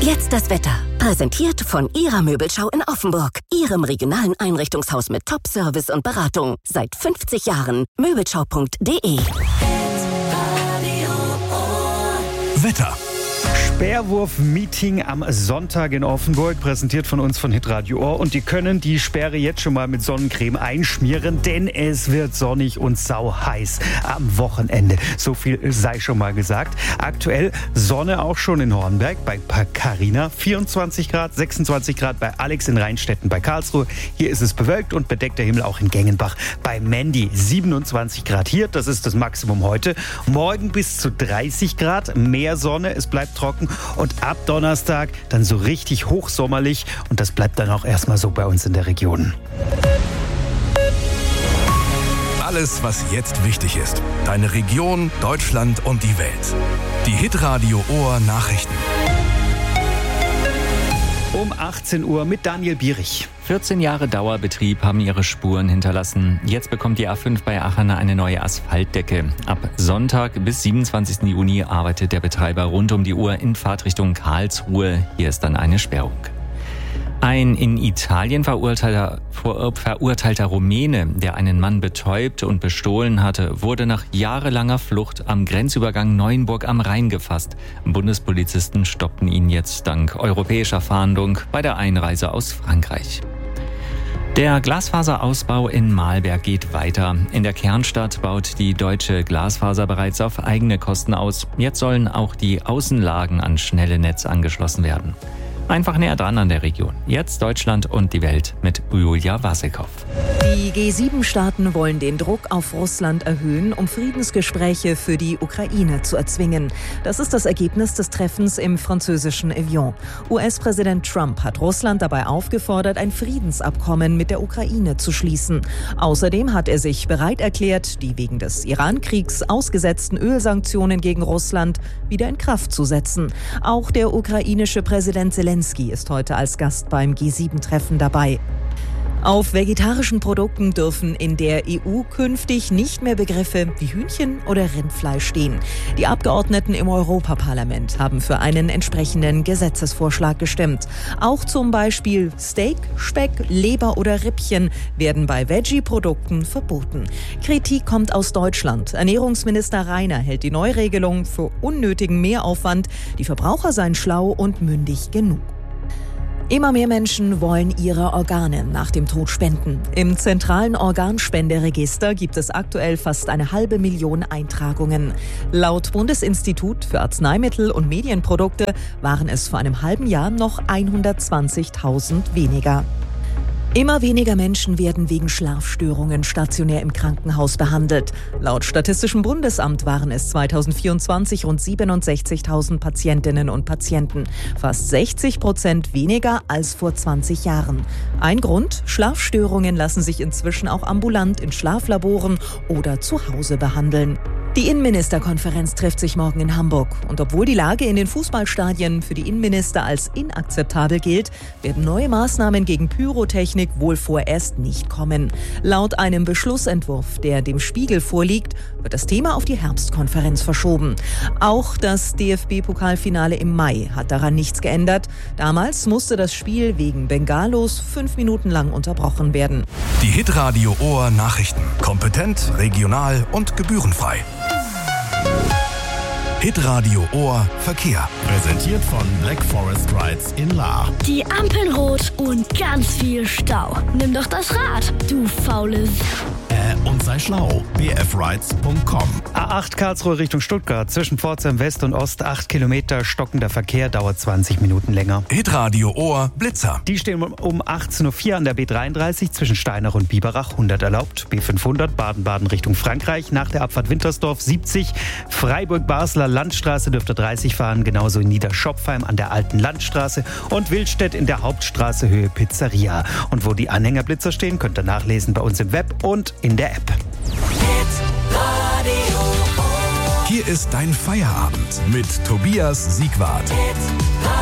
Jetzt das Wetter. Präsentiert von Ihrer Möbelschau in Offenburg. Ihrem regionalen Einrichtungshaus mit Top-Service und Beratung. Seit 50 Jahren. Möbelschau.de. Wetter. Sperrwurf-Meeting am Sonntag in Offenburg, präsentiert von uns von Hitradio Ohr. Und die können die Sperre jetzt schon mal mit Sonnencreme einschmieren, denn es wird sonnig und sauheiß am Wochenende. So viel sei schon mal gesagt. Aktuell Sonne auch schon in Hornberg bei Carina, 24 Grad, 26 Grad bei Alex in Rheinstetten bei Karlsruhe. Hier ist es bewölkt und bedeckter Himmel auch in Gengenbach bei Mandy. 27 Grad hier, das ist das Maximum heute. Morgen bis zu 30 Grad, mehr Sonne, es bleibt trocken. Und ab Donnerstag dann so richtig hochsommerlich. Und das bleibt dann auch erstmal so bei uns in der Region. Alles, was jetzt wichtig ist. Deine Region, Deutschland und die Welt. Die Hitradio Ohr Nachrichten. Um 18 Uhr mit Daniel Bierich. 14 Jahre Dauerbetrieb haben ihre Spuren hinterlassen. Jetzt bekommt die A5 bei Achana eine neue Asphaltdecke. Ab Sonntag bis 27. Juni arbeitet der Betreiber rund um die Uhr in Fahrtrichtung Karlsruhe. Hier ist dann eine Sperrung. Ein in Italien verurteilter Rumäne, der einen Mann betäubt und bestohlen hatte, wurde nach jahrelanger Flucht am Grenzübergang Neuenburg am Rhein gefasst. Bundespolizisten stoppten ihn jetzt dank europäischer Fahndung bei der Einreise aus Frankreich. Der Glasfaserausbau in Mahlberg geht weiter. In der Kernstadt baut die Deutsche Glasfaser bereits auf eigene Kosten aus. Jetzt sollen auch die Außenlagen an schnelle Netz angeschlossen werden. Einfach näher dran an der Region. Jetzt Deutschland und die Welt mit Julia Wasikow. Die G7-Staaten wollen den Druck auf Russland erhöhen, um Friedensgespräche für die Ukraine zu erzwingen. Das ist das Ergebnis des Treffens im französischen Evian. US-Präsident Trump hat Russland dabei aufgefordert, ein Friedensabkommen mit der Ukraine zu schließen. Außerdem hat er sich bereit erklärt, die wegen des Iran-Kriegs ausgesetzten Ölsanktionen gegen Russland wieder in Kraft zu setzen. Auch der ukrainische Präsident Zelensky ist heute als Gast beim G7-Treffen dabei. Auf vegetarischen Produkten dürfen in der EU künftig nicht mehr Begriffe wie Hühnchen oder Rindfleisch stehen. Die Abgeordneten im Europaparlament haben für einen entsprechenden Gesetzesvorschlag gestimmt. Auch zum Beispiel Steak, Speck, Leber oder Rippchen werden bei Veggie-Produkten verboten. Kritik kommt aus Deutschland. Ernährungsminister Rainer hält die Neuregelung für unnötigen Mehraufwand. Die Verbraucher seien schlau und mündig genug. Immer mehr Menschen wollen ihre Organe nach dem Tod spenden. Im zentralen Organspenderegister gibt es aktuell fast 500.000 Eintragungen. Laut Bundesinstitut für Arzneimittel und Medienprodukte waren es vor einem halben Jahr noch 120.000 weniger. Immer weniger Menschen werden wegen Schlafstörungen stationär im Krankenhaus behandelt. Laut Statistischem Bundesamt waren es 2024 rund 67.000 Patientinnen und Patienten. Fast 60% weniger als vor 20 Jahren. Ein Grund: Schlafstörungen lassen sich inzwischen auch ambulant in Schlaflaboren oder zu Hause behandeln. Die Innenministerkonferenz trifft sich morgen in Hamburg. Und obwohl die Lage in den Fußballstadien für die Innenminister als inakzeptabel gilt, werden neue Maßnahmen gegen Pyrotechnik wohl vorerst nicht kommen. Laut einem Beschlussentwurf, der dem Spiegel vorliegt, wird das Thema auf die Herbstkonferenz verschoben. Auch das DFB-Pokalfinale im Mai hat daran nichts geändert. Damals musste das Spiel wegen Bengalos 5 Minuten lang unterbrochen werden. Die Hitradio Ohr Nachrichten. Kompetent, regional und gebührenfrei. Hitradio Ohr Verkehr. Präsentiert von Black Forest Rides in Lahr. Die Ampeln rot und ganz viel Stau. Nimm doch das Rad, du faule Und sei schlau. bfrides.com. A8 Karlsruhe Richtung Stuttgart. Zwischen Pforzheim West und Ost 8 Kilometer. Stockender Verkehr, dauert 20 Minuten länger. Hitradio Ohr Blitzer. Die stehen um 18.04 Uhr an der B33 zwischen Steinach und Biberach 100 erlaubt. B500 Baden-Baden Richtung Frankreich. Nach der Abfahrt Wintersdorf 70. Freiburg-Basler Landstraße dürfte 30 fahren. Genauso in Niederschopfheim an der Alten Landstraße. Und Wildstedt in der Hauptstraße Höhe Pizzeria. Und wo die Anhängerblitzer stehen, könnt ihr nachlesen bei uns im Web und in der App. Hier ist dein Feierabend mit Tobias Siegwart.